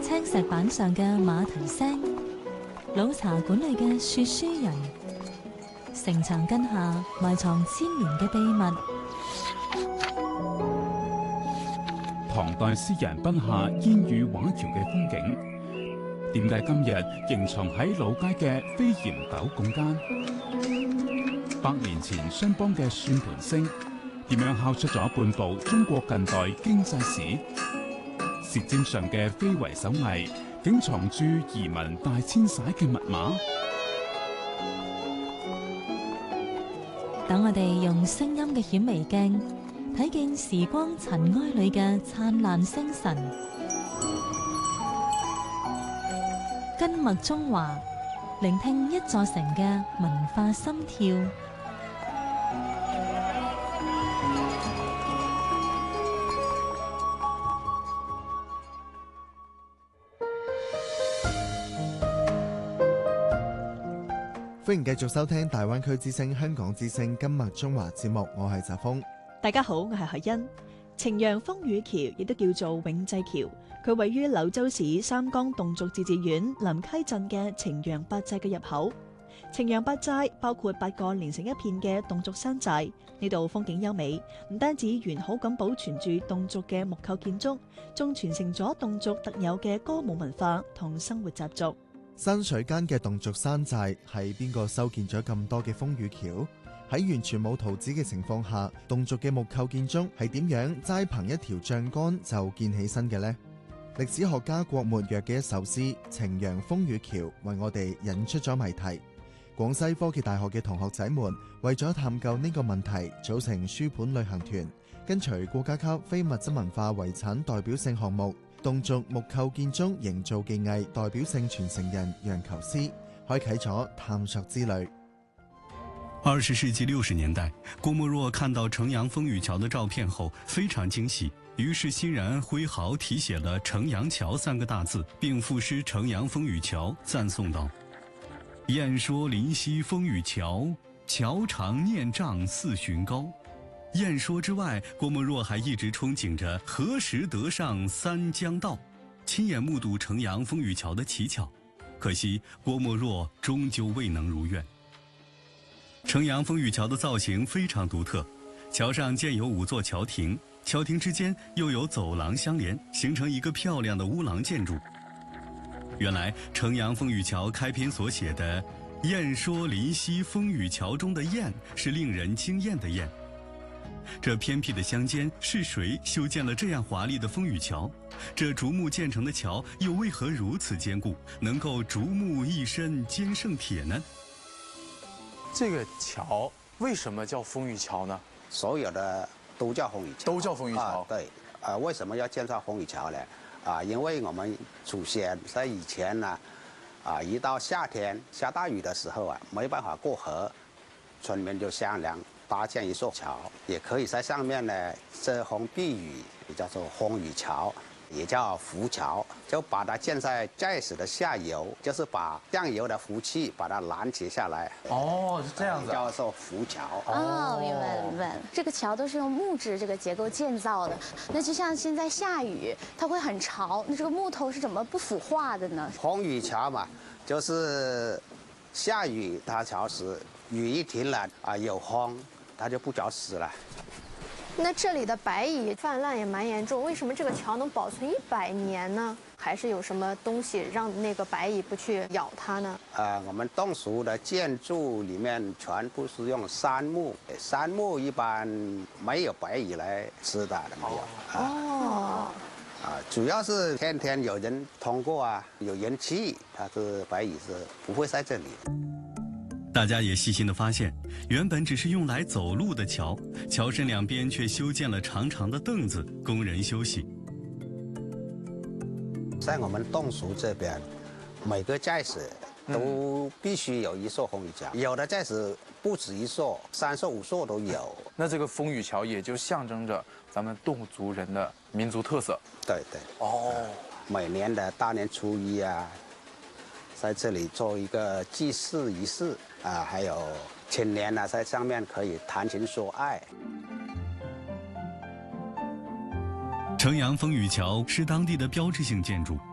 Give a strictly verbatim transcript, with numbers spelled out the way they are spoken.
青石板上嘅馬蹄聲，老茶館裏嘅說書人，城牆根下埋藏千年嘅秘密。 唐代詩人筆下煙雨畫橋嘅風景，點解今日仍藏喺老街嘅飛檐斗拱間？百年前商幫嘅算盤聲，點樣敲出咗半部中國近代經濟史？舌尖上嘅非遺手藝，竟藏住移民大遷徙嘅密碼？ 等我哋用聲音嘅顯微鏡，睇見時光塵埃裏嘅燦爛星辰。根脈中華，聆聽一座城嘅文化心跳。 歡迎繼續收聽大灣區之聲香港之聲根脈中華節目，我係澤峰。 大家好，我係海欣。呈陽風雨橋亦都叫做永濟橋，佢位於柳州市三江侗族自治縣臨溪鎮嘅呈陽八寨嘅入口。呈陽八寨包括八個連成一片嘅侗族山寨，呢度風景優美，唔單止完好咁保存住侗族嘅木構建築，仲傳承咗侗族特有嘅歌舞文化同生活習俗。 山水間嘅侗族山寨係邊個修建咗咁多嘅風雨橋？喺完全冇圖紙嘅情況下，侗族嘅木構建築係點樣齋憑一條橡杆就建起身嘅呢？歷史學家郭沫若嘅一首詩《呈陽風雨橋》為我哋引出咗謎題。廣西科技大學嘅同學仔們為咗探究呢個問題，組成書本旅行團，跟隨國家級非物質文化遺產代表性項目侗族木構建築營造技藝代表性傳承人楊求思，開啟咗探索之旅。 二十世紀六十年代，郭沫若看到呈陽風雨橋的照片後非常驚喜，於是欣然揮毫題寫了呈陽橋三個大字，並賦詩呈陽風雨橋，讚頌道：雁說臨溪風雨橋，橋長念丈四旬高。雁說之外，郭沫若還一直憧憬着何時得上三江道，親眼目睹呈陽風雨橋的奇巧。可惜郭沫若終究未能如願。呈陽風雨橋的造型非常獨特，橋上建有五座橋亭，橋亭之間又有走廊相連，形成一個漂亮的烏廊建築。原來呈陽風雨橋開篇所寫的雁說臨溪風雨橋中的雁是令人驚豔的雁。這偏僻的鄉間是誰修建了這樣華麗的風雨橋？這竹木建成的橋又為何如此堅固，能夠竹木一身堅勝鐵呢？ 這個橋為什麼叫風雨橋呢？ 所有的都叫風雨橋， 都叫風雨橋。 啊、對，啊，為什麼要建造風雨橋呢？啊，因為我們祖先在以前呢，啊，一到夏天下大雨的時候啊，沒辦法過河，村民就商量搭建一座橋，也可以在上面呢遮風避雨，也叫做風雨橋，也叫浮橋，就把它建在寨子的下游，就是把上游的浮氣把它攔截下來。 哦，是這樣子， 叫做浮橋。 哦，明白了，明白了。這個橋都是用木質這個結構建造的，那就像現在下雨，它會很潮，那這個木頭是怎麼不腐化的呢？ 風雨橋嘛，就是下雨它潮濕，雨一停了啊，有風，它就不着濕了。 那這裡的白蟻泛濫也蠻嚴重，為什麼這個橋能保存一百年呢？還是有什麼東西讓那個白蟻不去咬它呢？ 呃，我們侗族的建築裡面全部是用杉木，杉木一般沒有白蟻來吃的，沒有。 哦。 啊，主要是天天有人通過啊，有人氣，它是白蟻是不會在這裡。 大家也細心地發現，原本只是用來走路的橋，橋身兩邊卻修建了長長的凳子供人休息。 在我們侗族這邊，每個寨子都必須有一座風雨橋，嗯、有的寨子不止一座，三座五座都有。 那這個風雨橋也就象徵着咱們侗族人的民族特色。 對對。 哦， 每年的大年初一啊，在這裡做一個祭祀儀式啊，還有青年啊，在上面可以談情說愛。 呈陽風雨橋是當地的標誌性建築，